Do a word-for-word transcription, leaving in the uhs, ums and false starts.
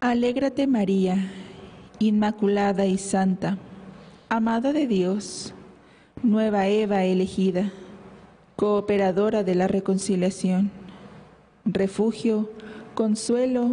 Alégrate María, Inmaculada y Santa, amada de Dios, nueva Eva elegida, cooperadora de la reconciliación, refugio, consuelo